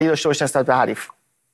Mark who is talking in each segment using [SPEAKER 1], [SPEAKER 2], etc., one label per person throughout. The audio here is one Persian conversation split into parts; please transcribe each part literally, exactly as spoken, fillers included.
[SPEAKER 1] داشته باشه نسبت به حریف.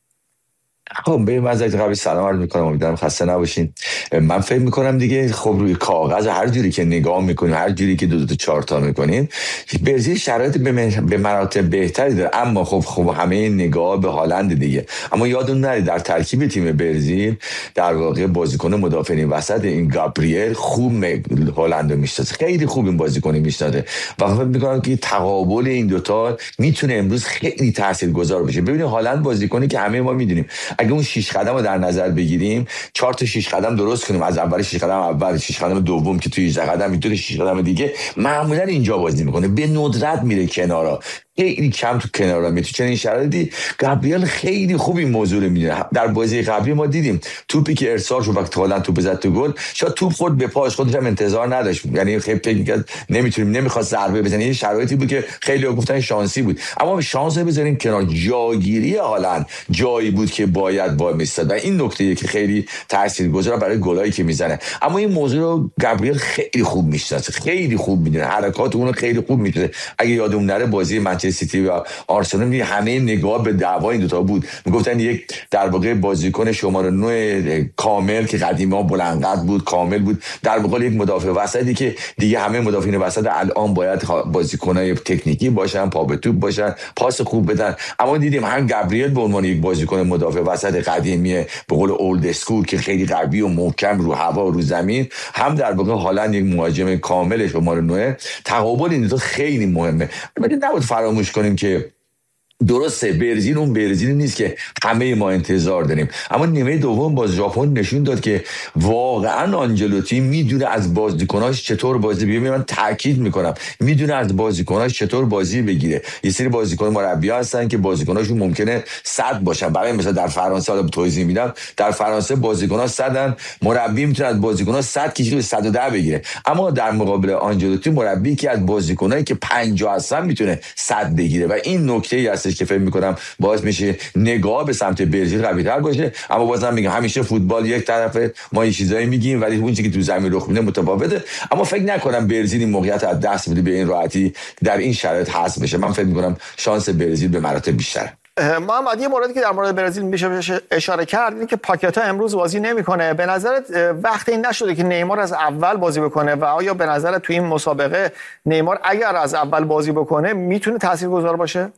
[SPEAKER 2] خب به وضعیت قبلی سلام عرض میکنم، امیدوارم خسته نباشین. من فکر میکنم دیگه خب روی کاغذ هر جوری که نگاه میکنیم، هر جوری که دو دو تا چهار تا میکنیم، برزیل شرایط به مراتب بهتری داره. اما خب خب همه نگاه به هالند دیگه. اما یادون نره در ترکیب تیم برزیل در واقع بازیکن مدافع این وسط این گابریل خوب هالند رو میشناسه، خیلی خوب این بازیکن میشناسه و فکر میکنم که تقابل این دوتا میتونه امروز خیلی تاثیرگذار بشه. ببینید هالند بازیکنی که همه ما میدونیم اگه اون شش قدم رو در نظر بگیریم، چهار تا شش قدم درست کنیم، از اول شش قدم اول، شش قدم دوم که توی هجده قدم، میتونه شش قدم دیگه، معمولا اینجا بازی میکنه، به ندرت میره کنارا، خیلی کم تو کنارا میره. تو چنین شرایطی گابریل خیلی خوب این موضوع رو میدونه. در بازی قبلی ما دیدیم توپی که ارسال شد وقتی هالند توپ زد تو گل، شاید توپ خورد به پاش، خودش هم انتظار نداشت، یعنی خیلی فکر می‌کرد نمیتونیم، نمیخواست ضربه بزنه. این شرایطی بود که خیلی گفتن شانسی بود، اما شانس رو بذاریم کنار، جاگیری هالند جایی بود که باید وای میستاد و این نکته که خیلی تاثیرگذار برای گلایی که میزنه. اما این موضوع رو گابریل خیلی خوب میشناسه، خیلی خوب میدونه، حرکات اون رو خیلی خوب میدونه. اگه یادمون نره بازی منچستر سیتی و آرسنال همه نگاه به دعوا این دو تا بود، میگفتن یک در واقع بازیکن شماره نه کامل که قدیما بلند قد بود، کامل بود، در واقع یک مدافع وسطی که دیگه همه مدافعین وسط الان باید بازیکنای تکنیکی باشن، پا به توپ باشن، پاس خوب بدن. اما دیدیم هم گابریل به عنوان یک بازیکن مدافع وسط قدیمی به قول اولد اسکول که خیلی قوی و محکم رو هوا و رو زمین، هم در واقع هالند یک مهاجم کامل شماره نه. تقابل این دو خیلی مهمه. البته نباید فراموش کنیم که درسته برزیل اون برزیل نیست که همه ما انتظار داریم، اما نیمه دوم باز ژاپن نشون داد که واقعا آنجلوتی میدونه از بازیکناش چطور بازی بگیره. من تاکید میکنم میدونه از بازیکناش چطور بازی بگیره. یه سری بازیکن مربی‌ها هستن که بازیکناشون ممکنه صد باشن، برای مثلا در فرانسه، حالا توضیح میدم، در فرانسه بازیکن‌ها صدن، مربی میتونه از بازیکن‌ها صد کشید به صد و ده بگیره. اما در مقابل آنجلوتی مربی که از بازیکنایی که پنجاه هستن میتونه صد بگیره و این نکته است که فکر میکنم باعث میشه نگاه به سمت برزیل قوی‌تر باشه. اما بازم میگم همیشه فوتبال یک طرفه، ما یه چیزایی میگیم ولی اون چیزی که تو زمین رخ میده متفاوته. اما فکر نکنم برزیل این موقعیت از دست بده به این راحتی در این شرایط حذف بشه. من فکر میکنم شانس برزیل به مراتب بیشتره.
[SPEAKER 1] محمد یه موردی که در مورد برزیل میشه اشاره کرد اینه که پاکتا امروز بازی نمیکنه. به نظرت وقتی این نشده که نیمار از اول بازی بکنه و آیا به نظرت تو این مسابقه نیمار اگر از اول بازی بکنه میتونه تاثیرگذار باشه؟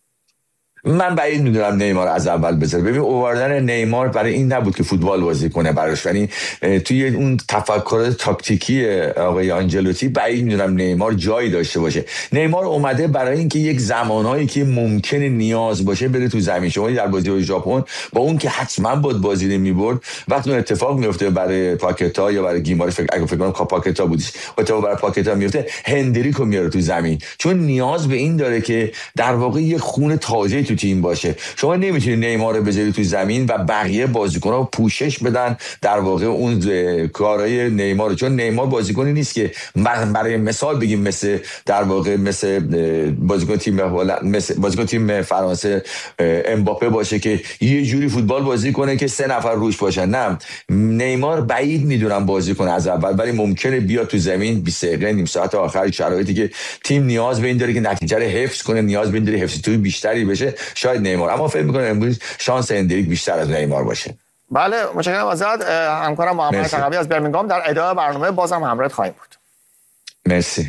[SPEAKER 2] من بعید میدونم نیمار از اول بذاره. ببین آوردن نیمار برای این نبود که فوتبال بازی کنه براش، یعنی توی اون تفکر تاکتیکی آقای آنجلوتی بعید میدونم نیمار جایی داشته باشه. نیمار اومده برای اینکه یک زمانهایی که ممکنه نیاز باشه بره تو زمین. شما در بازی ژاپن با اون که حتما بود بازی رو میبرد، وقتی اون اتفاق میفته برای پاکتا یا برای گیمار، فکر اگه فکر کنم پاکتا بودش، اتفاق برای پاکتا میفته، هندریکو میاره تو زمین، چون نیاز به این داره که در واقع یک خون تازه تو تیم باشه. شما نمیتونید نیمار رو بذاری تو زمین و بقیه بازیکن‌ها پوشش بدن در واقع اون کارهای نیمار، چون نیمار بازیکنی نیست که برای مثال بگیم مثل در واقع مثل بازیکن تیم مثل بازیکن تیم فرانسه امباپه باشه که یه جوری فوتبال بازی کنه که سه نفر روش باشن. نه، نیمار بعید میدونم بازی کنه از اول، ولی ممکنه بیاد تو زمین بیست دقیقه نیم ساعت آخر، شرایطی که تیم نیاز به این داره که نتیجه رو حفظ کنه، نیاز به این داره حفظ توی بیشتری بشه، شاید نیمار. اما فکر می‌کنم امروز شانس هندریک بیشتر از نیمار باشه.
[SPEAKER 1] بله، متشکرم ازت. همکارم محمد تقوی از برمینگام در ادامه برنامه بازم همراهت خواهیم بود.
[SPEAKER 2] مرسی.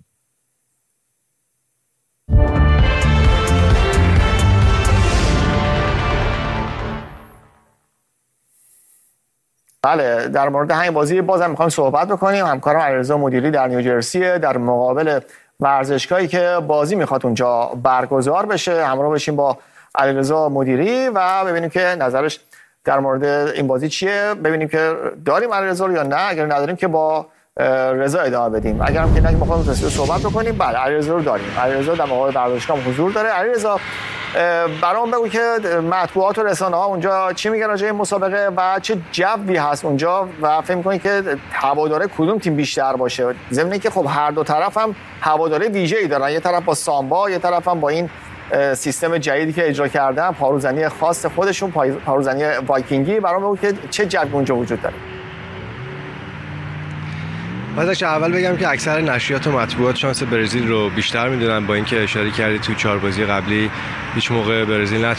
[SPEAKER 1] بله، در مورد همین بازی بازم می‌خوایم صحبت بکنیم. همکارم علیرضا مدیری در نیوجرسی در مقابل ورزشگاهی که بازی میخواد اونجا برگزار بشه. همراه بشیم با علیرضا مدیری و ببینیم که نظرش در مورد این بازی چیه. ببینیم که داریم علیرضا رو یا نه. اگر نداریم که با رضا ادامه بدیم. اگر هم که نگیم بخوایم تصویر صحبت بکنیم، بله علیرضا رو داریم. علیرضا در مقابل ورزشگاه حضور داره. علیرضا برام بگو که مطبوعات و رسانه‌ها اونجا چی میگن راجع به مسابقه و چه جوی هست اونجا و فکر می‌کنی که هواداره کدوم تیم بیشتر باشه؟ ضمن اینکه خب هر دو طرف هم هواداره ویژه‌ای دارن، یه طرف با سامبا، یه طرف هم با این سیستم جدیدی که اجرا کردن، پاروزنی خاص خودشون، پاروزنی وایکینگی. برام بگو که چه جوی اونجا وجود داره.
[SPEAKER 2] ببین من فکر می‌کنم امروز شانس هندریک بیشتر از نیمار باشه. من فکر می‌کنم امروز شانس هندریک بیشتر از نیمار باشه. دلیلش اینه که
[SPEAKER 3] بعدش اول بگم که اکثر نشریات و مطبوعات شانس برزیل رو بیشتر میدونن، با اینکه اشاره کردی تو چهار بازی قبلی هیچ موقع برزیل